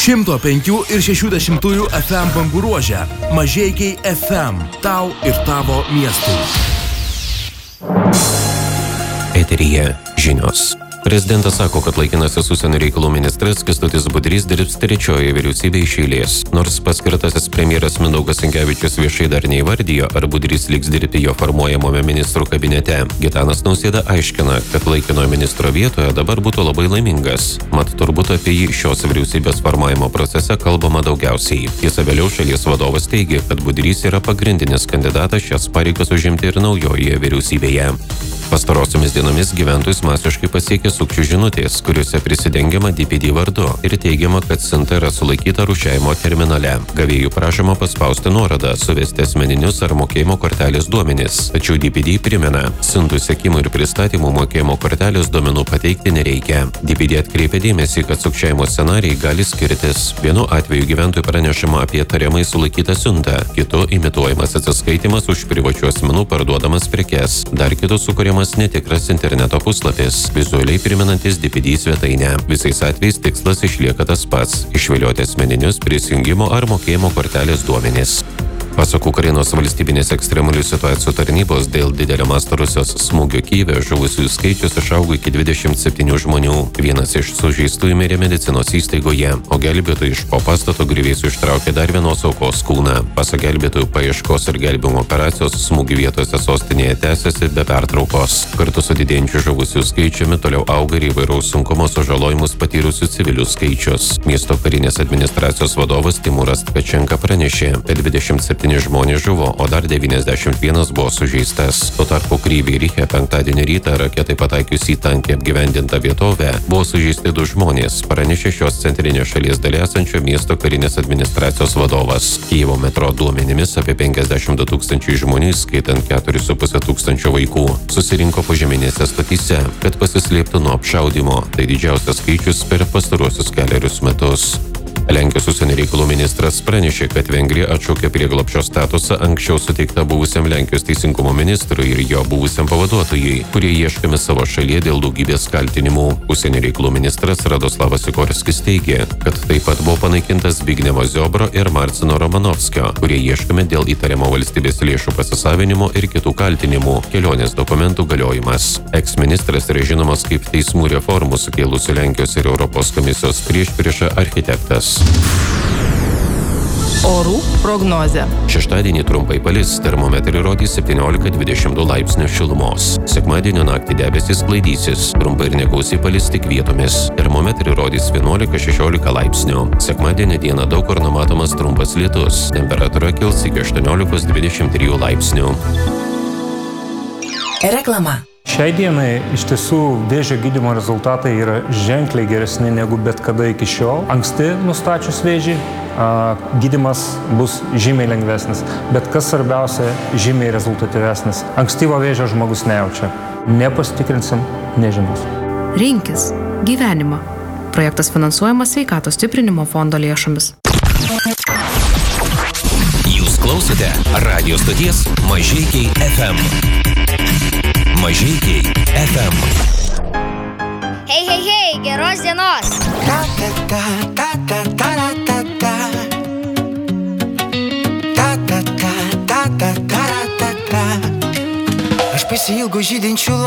105 ir 60 FM bangų ruože. Mažeikiai FM. Tau ir tavo miestui. Eteryje žinios. Prezidentas sako, kad laikinasis užsienio reikalų ministras Kęstutis Budrys dirbs trečioje vyriausybėje iš eilės. Nors paskirtasis premjeras Mindaugas Sinkevičius viešai dar neįvardijo, ar Budrys liks dirbti jo formuojamame ministrų kabinete. Gitanas Nausėda aiškina, kad laikinojo ministro vietoje dabar būtų labai laimingas. Mat turbūt apie jį šios vyriausybės formavimo procese kalbama daugiausiai. Tiesa, vėliau šalies vadovas teigė, kad Budrys yra pagrindinis kandidatas šias pareigas užimti ir naujoje vyriausybėje. Pastarosiomis dienomis gyventojus masiškai pasiekė sukčių žinutės, kuriuose prisidengiama DPD vardu ir teigiama, kad siunta yra sulaikyta rūšiavimo terminale. Gavėjų prašoma paspausti nuorodą, suvesti asmeninius ar mokėjimo kortelės duomenis. Tačiau DPD primena, siuntų sekimų ir pristatymų mokėjimo kortelės duomenų pateikti nereikia. DPD atkreipia dėmesį, kad sukčiavimo scenarijai gali skirtis. Vienu atveju gyventojų pranešama apie tariamai sulaikytą siuntą, kitu imituojamas atsiskaitimas už privačių asmenų parduodamas prekes, dar kitu sukuriamas netikras interneto puslapis, vizualiai primenantis DPD svetainę. Visais atvejais tikslas išlieka tas pats – išvilioti asmeninius prisijungimo ar mokėjimo kortelės duomenis. Pasak Ukrainos valstybinės ekstremalių situacijų tarnybos, dėl didelio masto Rusijos smūgio Kyjive žuvusiųjų skaičius išaugo iki 27 žmonių. Vienas iš sužeistųjų mirė medicinos įstaigoje, o gelbėtojai iš po pastato griuvėsių ištraukė dar vienos aukos kūną. Pasak gelbėtojų, paieškos ir gelbėjimo operacijos smūgių vietose sostinėje tęsiasi be pertraukos. Kartu su didėjančiu žuvusiųjų skaičiumi toliau auga ir įvairaus sunkumo sužalojimus patyrusių civilių skaičius. Miesto karinės administracijos vadovas Timūras Tkačenka pranešė, kad 27 žmonės žuvo, o dar 91 buvo sužeistas. Tuo tarpu Kryvyje Riche penktadienį rytą raketai pataikius į tankiai apgyvendintą vietovę buvo sužeisti 2 žmonės, pranešė šios centrinės šalies dalyje esančio miesto karinės administracijos vadovas. Kijevo metro duomenimis apie 52 tūkstančiai žmonių, skaitant 4,5 tūkstančio vaikų, susirinko požeminėse stotyse, kad pasislėptų nuo apšaudimo. Tai didžiausias skaičius per pastaruosius kelerius metus. Lenkijos užsienio reikalų ministras pranešė, kad Vengrija atšaukė prieglobsčio statusą anksčiau suteiktą buvusiam Lenkijos teisingumo ministrui ir jo buvusiam pavaduotojui, kurie ieškomi savo šalyje dėl daugybės kaltinimų. Užsienio reikalų ministras Radoslavas Sikorskis teigė, kad taip pat buvo panaikintas Zbignevo Ziobro ir Marcino Romanovskio, kurie ieškomi dėl įtariamo valstybės lėšų pasisavinimo ir kitų kaltinimų, kelionės dokumentų galiojimas. Eksministras yra žinomas kaip teismų reformų sukėlusių Lenkijos ir Europos komisijos priešpriešą architektas. Orų prognozė. Šeštadienį trumpai palis, termometrai rodys 17-22 laipsnių šilumos. Sekmadienio naktį debesys sklaidysis, trumpai ir negausiai palis tik vietomis. Termometrai rodys 11-16 laipsnių. Sekmadienį dieną daug kur numatomas trumpas lietus. Temperatūra kils iki 18-23 laipsnių. Reklama. Šiai dienai iš tiesų vėžio gydymo rezultatai yra ženkliai geresni negu bet kada iki šiol. Anksti nustačius vėžį, gydymas bus žymiai lengvesnis, bet kas svarbiausia, žymiai rezultatyvesnis. Ankstyvo vėžio žmogus nejaučia. Nepasitikrinsim, nežinos. Rinkis gyvenimą. Projektas finansuojamas Sveikatos stiprinimo fondo lėšomis. Jūs klausote radio stoties Mažeikiai FM. Mažeikiai FM. Hei, geros dienos. Aš pasiilgau žydinčių